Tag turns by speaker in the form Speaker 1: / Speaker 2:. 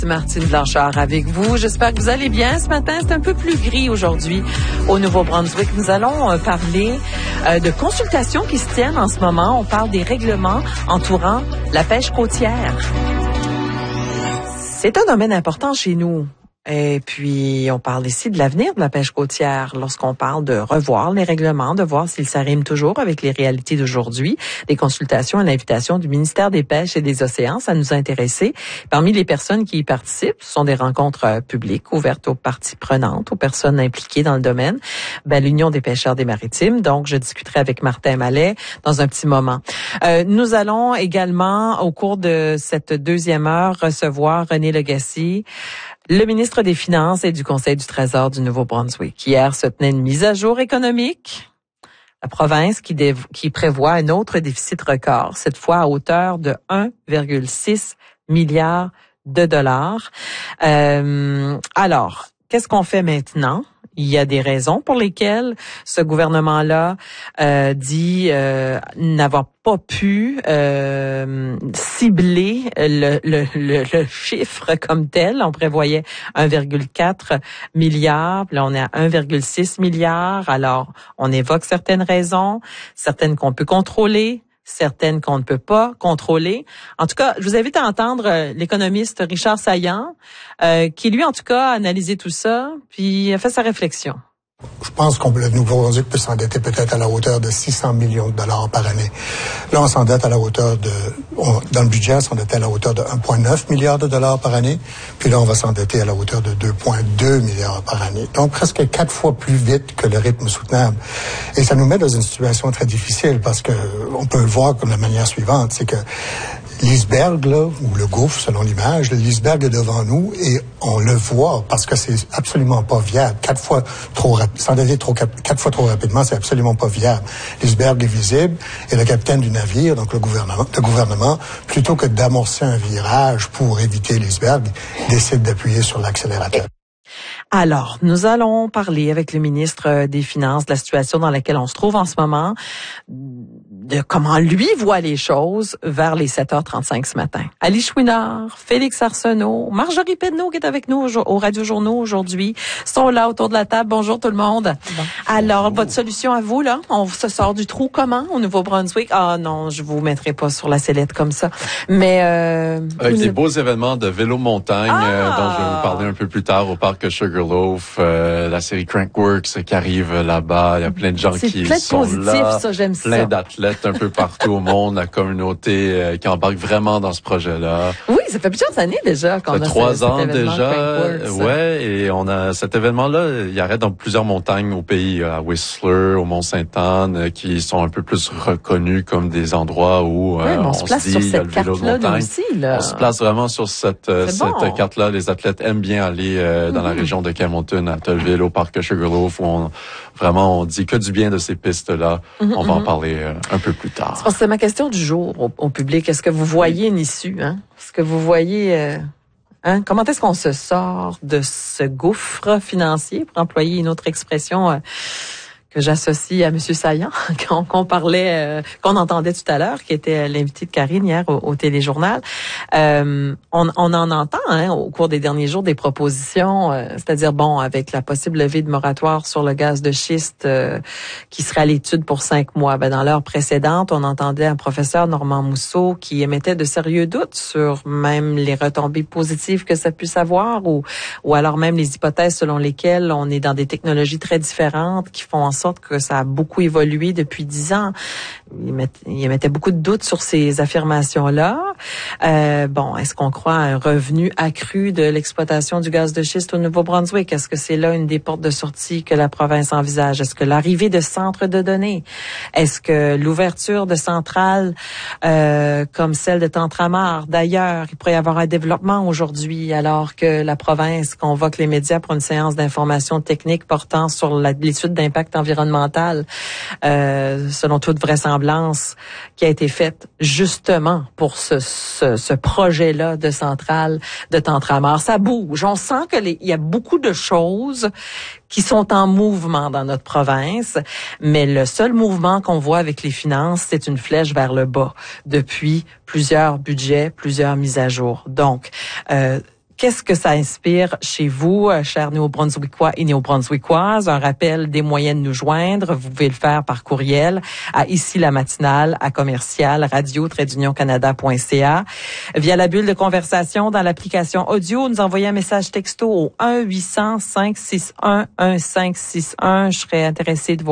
Speaker 1: Martine Blanchard avec vous. J'espère que vous allez bien ce matin. C'est un peu plus gris aujourd'hui au Nouveau-Brunswick. Nous allons parler de consultations qui se tiennent en ce moment. On parle des règlements entourant la pêche côtière. C'est un domaine important chez nous. Et puis, on parle ici de l'avenir de la pêche côtière lorsqu'on parle de revoir les règlements, de voir s'ils s'arriment toujours avec les réalités d'aujourd'hui. Des consultations à l'invitation du ministère des Pêches et des Océans, ça nous a intéressés. Parmi les personnes qui y participent, ce sont des rencontres publiques ouvertes aux parties prenantes, aux personnes impliquées dans le domaine. L'Union des pêcheurs des maritimes. Donc, je discuterai avec Martin Mallet dans un petit moment. Nous allons également, au cours de cette deuxième heure, recevoir René Legacy, le ministre des Finances et du Conseil du Trésor du Nouveau-Brunswick. Hier se tenait une mise à jour économique. La province qui prévoit un autre déficit record, cette fois à hauteur de 1,6 milliard de dollars. Alors, qu'est-ce qu'on fait maintenant? Il y a des raisons pour lesquelles ce gouvernement-là dit n'avoir pas pu cibler le chiffre comme tel. On prévoyait 1,4 milliard, puis là on est à 1,6 milliard. Alors, on évoque certaines raisons, certaines qu'on peut contrôler, certaines qu'on ne peut pas contrôler. En tout cas, je vous invite à entendre l'économiste Richard Saillant, qui lui, en tout cas, a analysé tout ça, puis a fait sa réflexion.
Speaker 2: Je pense que le Nouveau-Brunswick peut s'endetter peut-être à la hauteur de 600 millions de dollars par année. Là, on s'endette à la hauteur dans le budget, on s'endettait à la hauteur de 1,9 milliard de dollars par année. Puis là, on va s'endetter à la hauteur de 2,2 milliards par année. Donc, presque 4 fois plus vite que le rythme soutenable. Et ça nous met dans une situation très difficile parce que on peut le voir comme la manière suivante, c'est que l'iceberg, là, ou le gouffre, selon l'image, l'iceberg est devant nous et on le voit parce que c'est absolument pas viable. 4 fois trop rapidement, c'est absolument pas viable. L'iceberg est visible et le capitaine du navire, donc le gouvernement, plutôt que d'amorcer un virage pour éviter l'iceberg, décide d'appuyer sur l'accélérateur.
Speaker 1: Alors, nous allons parler avec le ministre des Finances de la situation dans laquelle on se trouve en ce moment, de comment lui voit les choses vers les 7h35 ce matin. Ali Chouinard, Félix Arsenault, Marjorie Pedneau qui est avec nous au Radio-Journaux aujourd'hui, sont là autour de la table. Bonjour tout le monde. Bon. Alors, votre solution à vous, là, on se sort du trou comment au Nouveau-Brunswick? Ah non, je vous mettrai pas sur la sellette comme ça. Mais
Speaker 3: avec des beaux événements de vélo-montagne dont je vais vous parler un peu plus tard au parc Sugarloaf, la série Crankworks qui arrive là-bas. Il y a plein de gens qui sont
Speaker 1: positif,
Speaker 3: là.
Speaker 1: Ça, j'aime
Speaker 3: plein
Speaker 1: ça.
Speaker 3: d'athlètes un peu partout au monde, la communauté qui embarque vraiment dans ce projet-là.
Speaker 1: Oui, ça fait plusieurs années déjà qu'on a
Speaker 3: 3 ans déjà,
Speaker 1: Crankworks.
Speaker 3: ouais, et on a cet événement-là, il arrête dans plusieurs montagnes au pays, à Whistler, au Mont-Sainte-Anne, qui sont un peu plus reconnus comme des endroits où
Speaker 1: on se place
Speaker 3: dit,
Speaker 1: sur
Speaker 3: il y a le
Speaker 1: cette
Speaker 3: vélo de
Speaker 1: carte-là, nous
Speaker 3: montagne.
Speaker 1: aussi, là.
Speaker 3: On se place vraiment sur cette carte-là. Les athlètes aiment bien aller dans la région de Campbellton, à Tollville, au parc Sugarloaf, où on dit que du bien de ces pistes-là. On va en parler un peu plus tard.
Speaker 1: C'est ma question du jour au public. Est-ce que vous voyez une issue? Est-ce que vous voyez... Comment est-ce qu'on se sort de ce gouffre financier, pour employer une autre expression que j'associe à M. Saillant, qu'on parlait, qu'on entendait tout à l'heure, qui était l'invité de Karine hier au téléjournal. On en entend au cours des derniers jours des propositions, c'est-à-dire avec la possible levée de moratoire sur le gaz de schiste qui serait à l'étude pour 5 mois. Dans l'heure précédente, on entendait un professeur, Normand Mousseau, qui émettait de sérieux doutes sur même les retombées positives que ça puisse avoir ou alors même les hypothèses selon lesquelles on est dans des technologies très différentes qui font en sorte que ça a beaucoup évolué depuis 10 ans. Il émettait beaucoup de doutes sur ces affirmations-là. Est-ce qu'on croit à un revenu accru de l'exploitation du gaz de schiste au Nouveau-Brunswick? Est-ce que c'est là une des portes de sortie que la province envisage? Est-ce que l'arrivée de centres de données? Est-ce que l'ouverture de centrales comme celle de Tantramar? D'ailleurs, il pourrait y avoir un développement aujourd'hui alors que la province convoque les médias pour une séance d'information technique portant sur l'étude d'impact environnemental, selon toute vraisemblance, qui a été faite justement pour ce projet-là de centrale de Tantramar. Ça bouge. On sent il y a beaucoup de choses qui sont en mouvement dans notre province, mais le seul mouvement qu'on voit avec les finances, c'est une flèche vers le bas depuis plusieurs budgets, plusieurs mises à jour. Donc, Qu'est-ce que ça inspire chez vous, chers Néo-Brunswickois et Néo-Brunswickoises? Un rappel des moyens de nous joindre. Vous pouvez le faire par courriel à ici la matinale à commercial radio-canada.ca. Via la bulle de conversation dans l'application audio, nous envoyer un message texto au 1-800-561-1561. Je serais intéressée de voir